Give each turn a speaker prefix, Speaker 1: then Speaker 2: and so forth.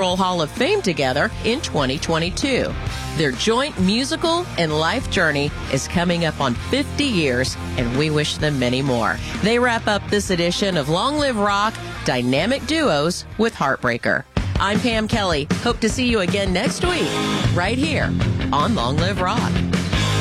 Speaker 1: Roll Hall of Fame together in 2022. Their joint musical and life journey is coming up on 50 years, and we wish them many more. They wrap up this edition of Long Live Rock, Dynamic Duos with Heartbreaker. I'm Pam Kelly. Hope to see you again next week, right here on Long Live Rock.